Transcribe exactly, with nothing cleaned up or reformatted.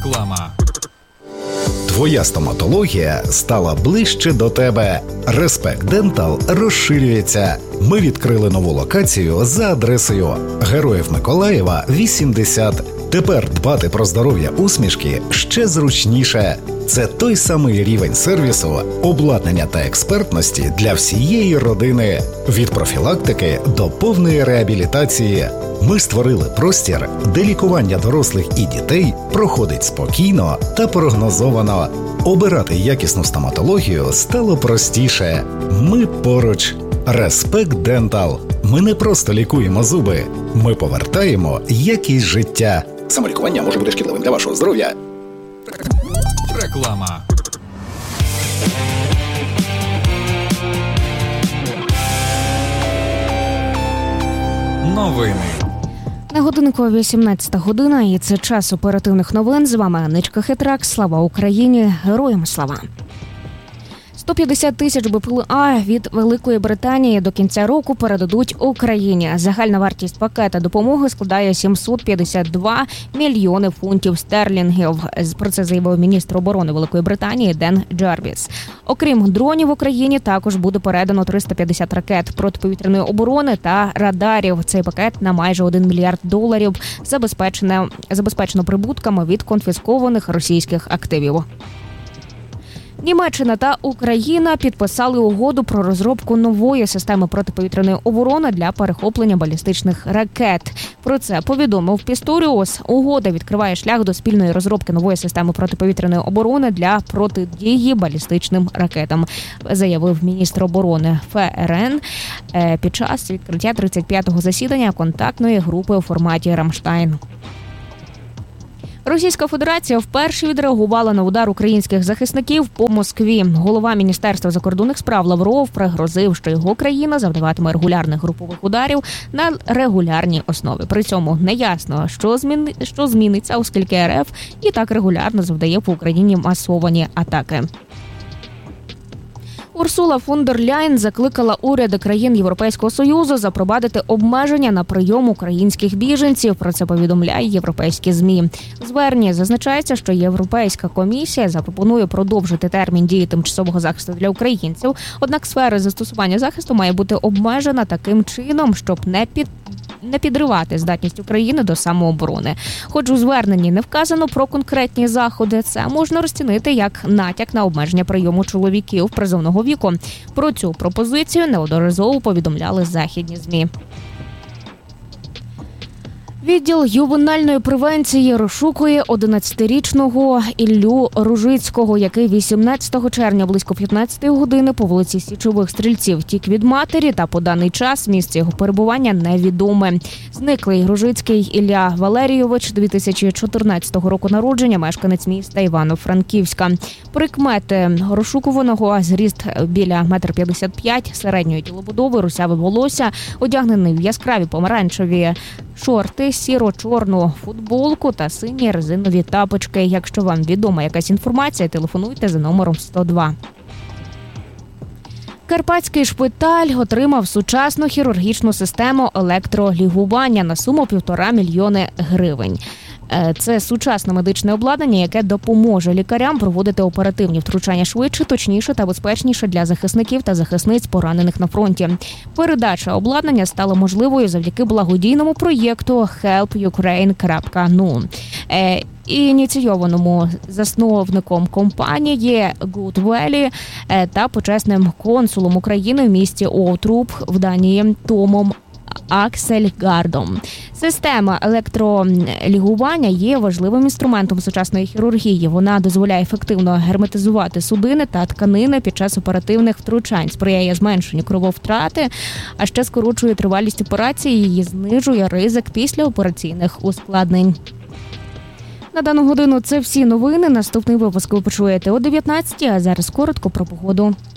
Реклама. Твоя стоматологія стала ближче до тебе. Респект Дентал розширюється. Ми відкрили нову локацію за адресою Героїв Миколаєва, вісімдесят. Тепер дбати про здоров'я усмішки ще зручніше. Це той самий рівень сервісу, обладнання та експертності для всієї родини. Від профілактики до повної реабілітації. Ми створили простір, де лікування дорослих і дітей проходить спокійно та прогнозовано. Обирати якісну стоматологію стало простіше. Ми поруч. Респект Дентал. Ми не просто лікуємо зуби. Ми повертаємо якість життя. Самолікування може бути шкідливим для вашого здоров'я. Реклама. Новини. На годинку вісімнадцята година, і це час оперативних новин. З вами Аничка Хитрак. Слава Україні! Героям слава! сто п'ятдесят тисяч БПЛА від Великої Британії до кінця року передадуть Україні. Загальна вартість пакета допомоги складає сімсот п'ятдесят два мільйони фунтів стерлінгів. Про це заявив міністр оборони Великої Британії Ден Джарвіс. Окрім дронів, Україні також буде передано триста п'ятдесят ракет протиповітряної оборони та радарів. Цей пакет на майже один мільярд доларів забезпечено, забезпечено прибутками від конфіскованих російських активів. Німеччина та Україна підписали угоду про розробку нової системи протиповітряної оборони для перехоплення балістичних ракет. Про це повідомив Пісторіус. Угода відкриває шлях до спільної розробки нової системи протиповітряної оборони для протидії балістичним ракетам, заявив міністр оборони ФРН під час відкриття тридцять п'ятого засідання контактної групи у форматі «Рамштайн». Російська Федерація вперше відреагувала на удар українських захисників по Москві. Голова Міністерства закордонних справ Лавров пригрозив, що його країна завдаватиме регулярних групових ударів на регулярній основі. При цьому неясно, що, зміни... що зміниться, оскільки РФ і так регулярно завдає по Україні масовані атаки. Урсула фон дер Ляйн закликала уряди країн Європейського Союзу запровадити обмеження на прийом українських біженців. Про це повідомляє європейські ЗМІ. В зверненні зазначається, що Європейська комісія запропонує продовжити термін дії тимчасового захисту для українців. Однак сфера застосування захисту має бути обмежена таким чином, щоб не під не підривати здатність України до самооборони. Хоч у зверненні не вказано про конкретні заходи, це можна розцінити як натяк на обмеження прийому чоловіків призовного віку. Про цю пропозицію неодноразово повідомляли західні ЗМІ. Відділ ювенальної превенції розшукує одинадцятирічного Іллю Ружицького, який вісімнадцятого червня близько п'ятнадцятої години по вулиці Січових Стрільців втік від матері, та по даний час місце його перебування невідоме. Зниклий Ружицький Ілля Валерійович, дві тисячі чотирнадцятого року народження, мешканець міста Івано-Франківська. Прикмети розшукуваного: зріст біля метр п'ятдесят п'ять, середньої тілобудови, русяве волосся, одягнений в яскраві помаранчеві шорти, сіро-чорну футболку та сині резинові тапочки. Якщо вам відома якась інформація, телефонуйте за номером сто два. Карпатський шпиталь отримав сучасну хірургічну систему електролігування на суму півтора мільйони гривень. Це сучасне медичне обладнання, яке допоможе лікарям проводити оперативні втручання швидше, точніше та безпечніше для захисників та захисниць, поранених на фронті. Передача обладнання стала можливою завдяки благодійному проєкту хелп юкрейн крапка ю а. Ініційованому засновником компанії Good Valley та почесним консулом України в місті Оутруп в Данії Томом Аксельгардом. Система електролігування є важливим інструментом сучасної хірургії. Вона дозволяє ефективно герметизувати судини та тканини під час оперативних втручань, сприяє зменшенню крововтрати, а ще скорочує тривалість операції і знижує ризик післяопераційних ускладнень. На дану годину це всі новини. Наступний випуск ви почуєте о дев'ятнадцятій, а зараз коротко про погоду.